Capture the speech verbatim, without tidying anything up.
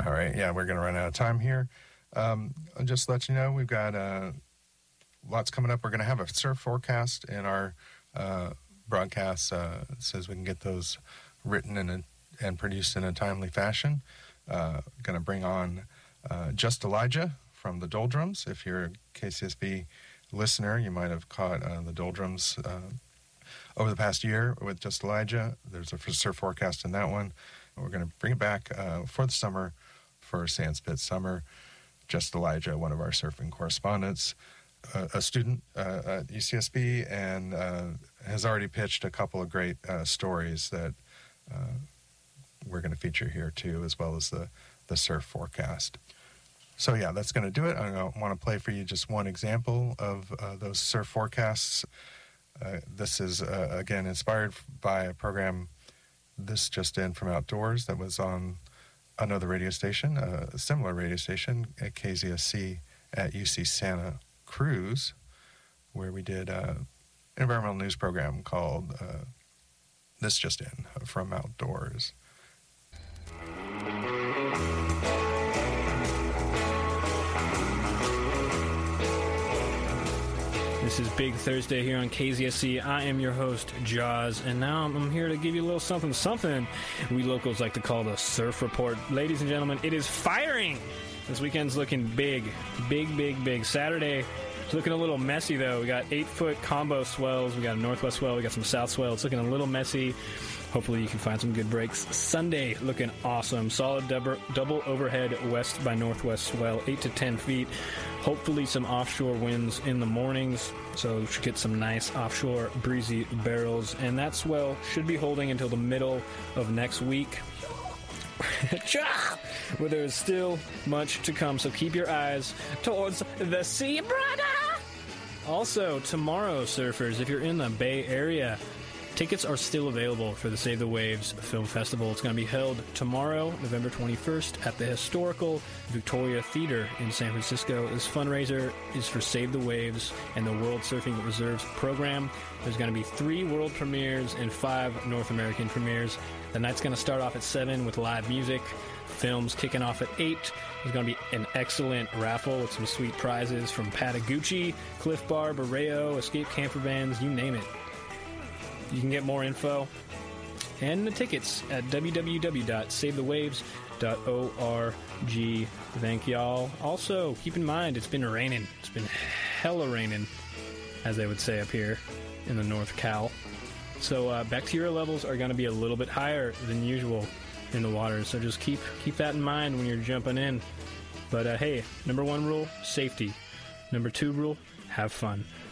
All right, yeah, we're going to run out of time here. Um, I'll just let you know, we've got uh, lots coming up. We're going to have a surf forecast in our uh, broadcast uh, so we can get those written in a, and produced in a timely fashion. Uh, going to bring on uh, Just Elijah from the Doldrums. If you're a K C S B listener, you might have caught uh, the Doldrums uh, over the past year with Just Elijah. There's a surf forecast in that one. We're going to bring it back uh, for the summer, for Sandspit Summer. Just Elijah, one of our surfing correspondents, uh, a student uh, at U C S B, and uh, has already pitched a couple of great uh, stories that uh, we're going to feature here too, as well as the, the surf forecast. So yeah, that's going to do it. I want to play for you just one example of uh, those surf forecasts. Uh, this is, uh, again, inspired by a program this just in from Outdoors that was on another radio station, a similar radio station at K Z S C at U C Santa Cruz, where we did an environmental news program called uh, This Just In from Outdoors. This is Big Thursday here on K Z S C. I am your host, Jaws, and now I'm here to give you a little something something we locals like to call the Surf Report. Ladies and gentlemen, it is firing! This weekend's looking big, big, big, big. Saturday, it's looking a little messy, though. We got eight-foot combo swells. We got a northwest swell. We got some south swell. It's looking a little messy. Hopefully you can find some good breaks. Sunday, looking awesome. Solid double, double overhead west by northwest swell, eight to ten feet. Hopefully some offshore winds in the mornings, so we should get some nice offshore breezy barrels. And that swell should be holding until the middle of next week, where there is still much to come. So keep your eyes towards the sea, brother! Also, tomorrow, surfers, if you're in the Bay Area, tickets are still available for the Save the Waves Film Festival. It's going to be held tomorrow, November twenty-first, at the historical Victoria Theater in San Francisco. This fundraiser is for Save the Waves and the World Surfing Reserves program. There's going to be three world premieres and five North American premieres. The night's going to start off at seven with live music. Films kicking off at eight. There's going to be an excellent raffle with some sweet prizes from Patagucci, Cliff Bar, Borreo, Escape Camper Vans, you name it. You can get more info and the tickets at w w w dot save the waves dot org. Thank y'all. Also, keep in mind, it's been raining. It's been hella raining, as they would say up here in the North Cal. So uh, bacteria levels are going to be a little bit higher than usual in the water. So just keep keep that in mind when you're jumping in. But uh, hey, number one rule, safety. Number two rule, have fun.